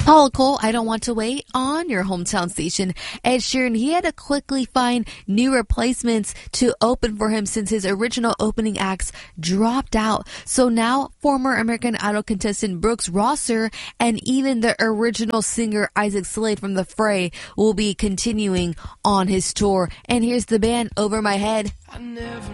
Paula Cole, I Don't Want to Wait on your hometown station. Ed Sheeran, he had to quickly find new replacements to open for him since his original opening acts dropped out. So now former American Idol contestant Brooks Rosser and even the original singer Isaac Slade from The Fray will be continuing on his tour. And here's the band Over My Head. I never